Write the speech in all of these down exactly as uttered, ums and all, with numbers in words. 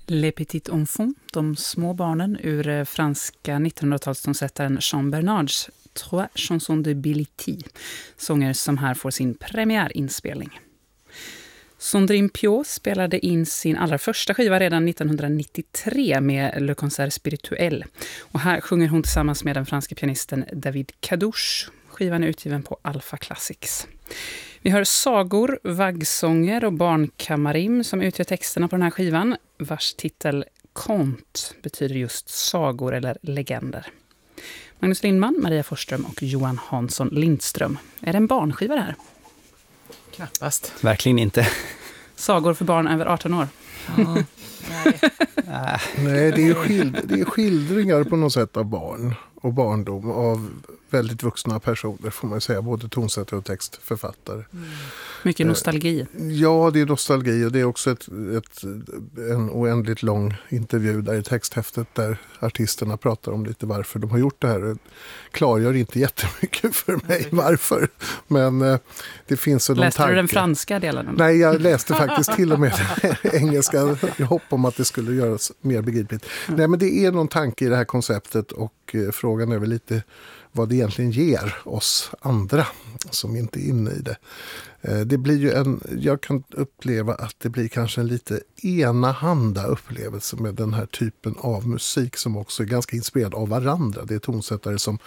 Les Petits Enfants, de små barnen, ur franska nittonhundratalstonsättaren Jean Bernards Trois chansons de Billy T, sånger som här får sin premiärinspelning. Sandrine Piau spelade in sin allra första skiva redan nittonhundranittiotre med Le Concert Spirituel. Och här sjunger hon tillsammans med den franska pianisten David Kadouche. Skivan är utgiven på Alpha Classics. Vi hör sagor, vaggsånger och barnkamarim som utgör texterna på den här skivan, vars titel Conte betyder just sagor eller legender. Magnus Lindman, Maria Forsström och Johan Hansson Lindström. Är det en barnskiva det här? Knappast. Verkligen inte. Sagor för barn över arton år. Ja, nej. Nej, det är, skild, det är skildringar på något sätt av barn och barndom av väldigt vuxna personer, får man säga, både tonsättare och textförfattare. Mm. Mycket nostalgi. Ja, det är nostalgi och det är också ett, ett, en oändligt lång intervju där i texthäftet där artisterna pratar om lite varför de har gjort det här. Det klargör inte jättemycket för mig varför, men eh, det finns en Läste tanke. du den franska delen? Nej, jag läste faktiskt till och med engelska. Jag hopp om att det skulle göras mer begripligt. Mm. Nej, men det är någon tanke i det här konceptet och eh, frågan är väl lite vad det egentligen ger oss andra som inte är inne i det. Det blir ju en, jag kan uppleva att det blir kanske en lite enahanda upplevelse med den här typen av musik som också är ganska inspirerad av varandra. Det är tonsättare som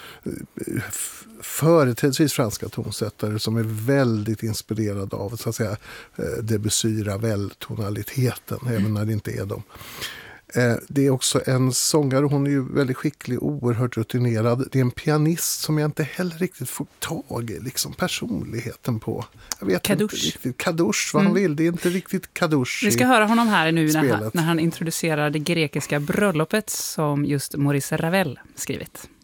företrädesvis franska tonsättare som är väldigt inspirerade av så att säga Debussy, Ravel-tonaliteten, även när det inte är dem. Det är också en sångare, hon är ju väldigt skicklig, oerhört rutinerad. Det är en pianist som jag inte heller riktigt får tag i liksom personligheten på. Jag vet Kadouche. inte riktigt. Kadouche, vad Mm. han vill. Det är inte riktigt Kadouche. Vi ska höra honom här nu när han, spelet. när han introducerar det grekiska bröllopet som just Maurice Ravel skrivit.